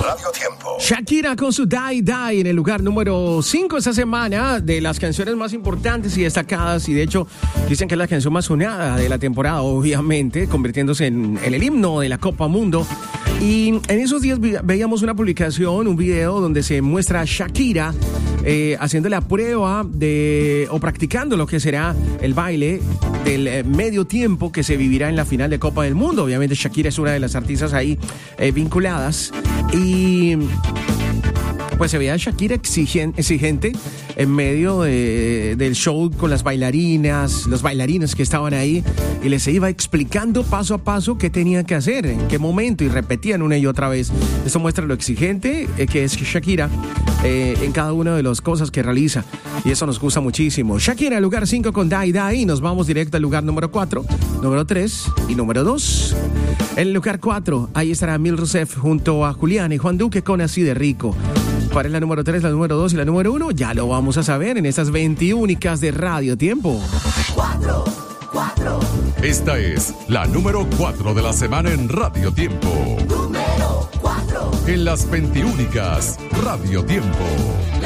Radio Tiempo. Shakira con su Die Die en el lugar número 5 esta semana de las canciones más importantes y destacadas, y de hecho dicen que es la canción más sonada de la temporada, obviamente, convirtiéndose en el himno de la Copa Mundo. Y en esos días veíamos una publicación, un video donde se muestra a Shakira haciendo la prueba o practicando lo que será el baile del medio tiempo que se vivirá en la final de Copa del Mundo. Obviamente Shakira es una de las artistas ahí vinculadas, y pues se veía a Shakira exigente en medio del show con las bailarinas, los bailarines que estaban ahí, y les iba explicando paso a paso qué tenían que hacer, en qué momento, y repetían una y otra vez. Esto muestra lo exigente que es Shakira en cada una de las cosas que realiza, y eso nos gusta muchísimo. Shakira, lugar 5 con Die Die, y nos vamos directo al lugar número 4, número 3 y número 2. En el lugar 4, ahí estará Emil Rousseff junto a Julián y Juan Duque con Así de Rico. ¿Cuál es la número 3, la número 2 y la número 1? Ya lo vamos a saber en estas 21 de Radio Tiempo. 4. Esta es la número 4 de la semana en Radio Tiempo. Número 4. En las 21 Radio Tiempo.